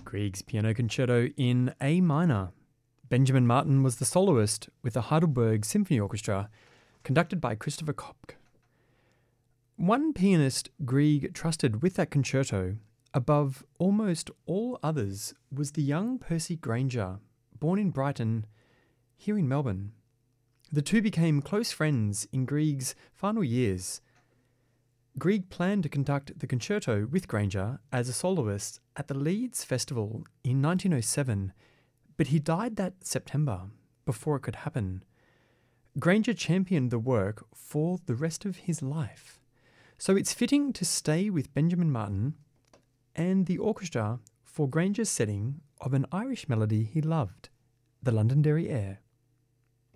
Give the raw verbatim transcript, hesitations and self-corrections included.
Grieg's Piano Concerto in A minor. Benjamin Martin was the soloist with the Heidelberg Symphony Orchestra, conducted by Christopher Kopk. One pianist Grieg trusted with that concerto, above almost all others, was the young Percy Grainger, born in Brighton, here in Melbourne. The two became close friends in Grieg's final years. Grieg planned to conduct the concerto with Grainger as a soloist at the Leeds Festival in nineteen oh seven, but he died that September before it could happen. Grainger championed the work for the rest of his life, so it's fitting to stay with Benjamin Martin and the orchestra for Grainger's setting of an Irish melody he loved, the Londonderry Air.